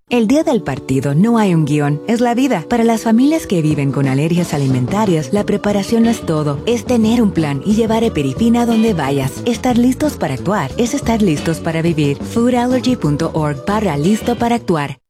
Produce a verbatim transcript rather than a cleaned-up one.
El día del partido no hay un guión, es la vida. Para las familias que viven con alergias alimentarias, la preparación no es todo. Es tener un plan y llevar Eperifina a donde vayas. Estar listos para actuar es estar listos para vivir. food allergy punto org barra listo para actuar.